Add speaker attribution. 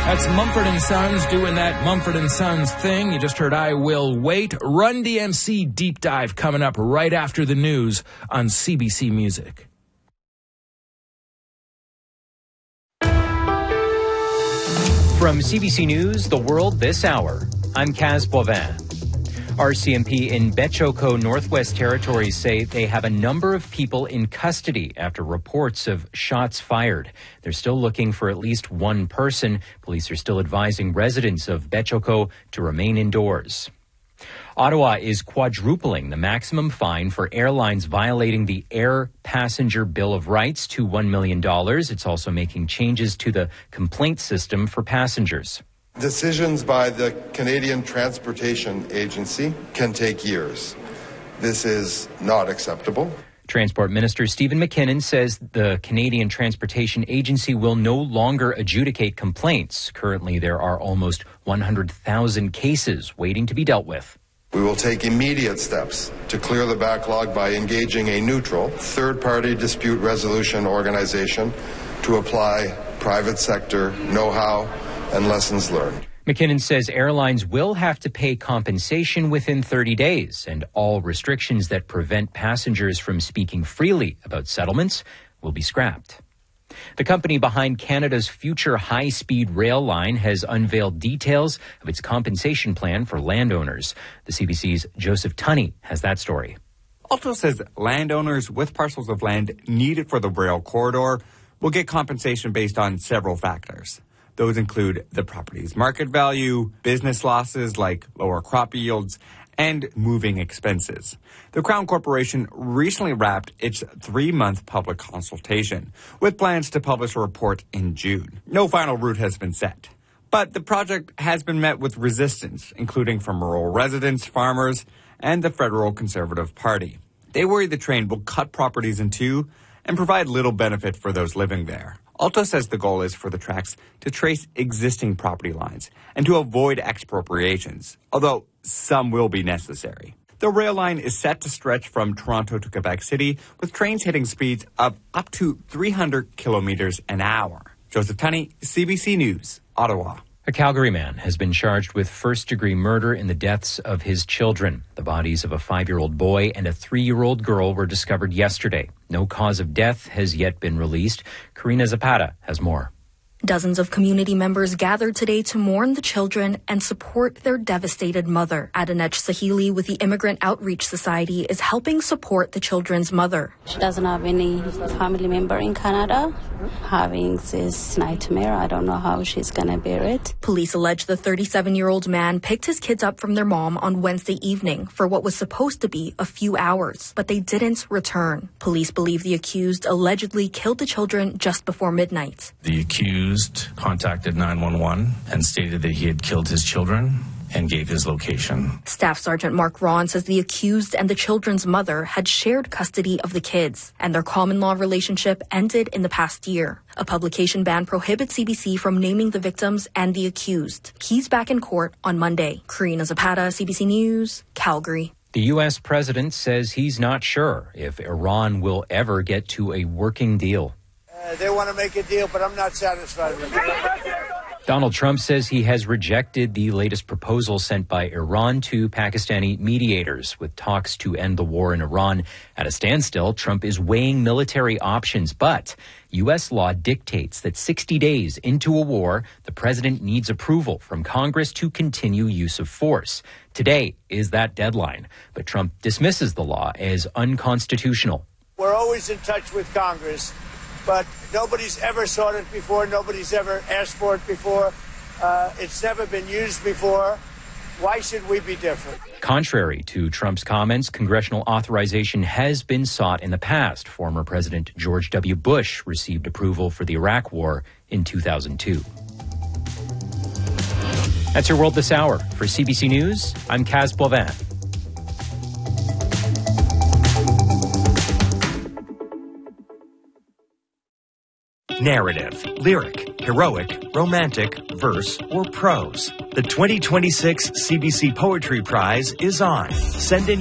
Speaker 1: That's Mumford & Sons doing that Mumford & Sons thing. You just heard I Will Wait. Run DMC Deep Dive coming up right after the news on CBC Music.
Speaker 2: From CBC News, The World This Hour, I'm Kaz Boivin. RCMP in Betchoko, Northwest Territories say they have a number of people in custody after reports of shots fired. They're still looking for at least one person. Police are still advising residents of Betchoko to remain indoors. Ottawa is quadrupling the maximum fine for airlines violating the Air Passenger Bill of Rights to $1 million. It's also making changes to the complaint system for passengers.
Speaker 3: Decisions by the Canadian Transportation Agency can take years. This is not acceptable.
Speaker 2: Transport Minister Stephen McKinnon says the Canadian Transportation Agency will no longer adjudicate complaints. Currently, there are almost 100,000 cases waiting to be dealt with.
Speaker 3: We will take immediate steps to clear the backlog by engaging a neutral, third-party dispute resolution organization to apply private sector know-how and lessons learned.
Speaker 2: McKinnon says airlines will have to pay compensation within 30 days, and all restrictions that prevent passengers from speaking freely about settlements will be scrapped. The company behind Canada's future high-speed rail line has unveiled details of its compensation plan for landowners. The CBC's Joseph Tunney has that story.
Speaker 4: Alto says landowners with parcels of land needed for the rail corridor will get compensation based on several factors. Those include the property's market value, business losses like lower crop yields, and moving expenses. The Crown Corporation recently wrapped its 3-month public consultation, with plans to publish a report in June. No final route has been set. But the project has been met with resistance, including from rural residents, farmers, and the Federal Conservative Party. They worry the train will cut properties in two and provide little benefit for those living there. Alto says the goal is for the tracks to trace existing property lines and to avoid expropriations, although some will be necessary. The rail line is set to stretch from Toronto to Quebec City, with trains hitting speeds of up to 300 kilometers an hour. Joseph Tunney, CBC News, Ottawa.
Speaker 2: A Calgary man has been charged with first-degree murder in the deaths of his children. The bodies of a 5-year-old boy and a 3-year-old girl were discovered yesterday. No cause of death has yet been released. Karina Zapata has more.
Speaker 5: Dozens of community members gathered today to mourn the children and support their devastated mother. Adinej Sahili with the Immigrant Outreach Society is helping support the children's mother.
Speaker 6: She doesn't have any family member in Canada. Having this nightmare, I don't know how she's going to bear it.
Speaker 5: Police allege the 37-year-old man picked his kids up from their mom on Wednesday evening for what was supposed to be a few hours, but they didn't return. Police believe the accused allegedly killed the children just before midnight.
Speaker 7: The accused contacted 911 and stated that he had killed his children and gave his location.
Speaker 5: Staff Sergeant Mark Ron says the accused and the children's mother had shared custody of the kids, and their common law relationship ended in the past year. A publication ban prohibits CBC from naming the victims and the accused. He's back in court on Monday. Karina Zapata, CBC News, Calgary.
Speaker 2: The U.S. president says he's not sure if Iran will ever get to a working deal.
Speaker 8: They want to make a deal, but I'm not satisfied with it.
Speaker 2: Donald Trump says he has rejected the latest proposal sent by Iran to Pakistani mediators. With talks to end the war in Iran at a standstill, Trump is weighing military options, but U.S. law dictates that 60 days into a war, the president needs approval from Congress to continue use of force. Today is that deadline, but Trump dismisses the law as unconstitutional.
Speaker 8: We're always in touch with Congress, but nobody's ever sought it before. Nobody's ever asked for it before. It's never been used before. Why should we be different?
Speaker 2: Contrary to Trump's comments, congressional authorization has been sought in the past. Former President George W. Bush received approval for the Iraq War in 2002. That's your World This Hour. For CBC News, I'm Kaz Boivin.
Speaker 9: Narrative, lyric, heroic, romantic, verse, or prose. The 2026 CBC Poetry Prize is on. Send in